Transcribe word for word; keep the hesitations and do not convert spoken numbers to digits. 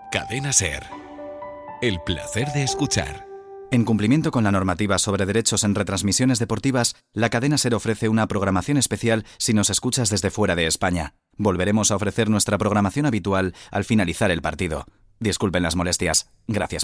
Cadena SER. El placer de escuchar. En cumplimiento con la normativa sobre derechos en retransmisiones deportivas, la cadena SER ofrece una programación especial si nos escuchas desde fuera de España. Volveremos a ofrecer nuestra programación habitual al finalizar el partido. Disculpen las molestias. Gracias.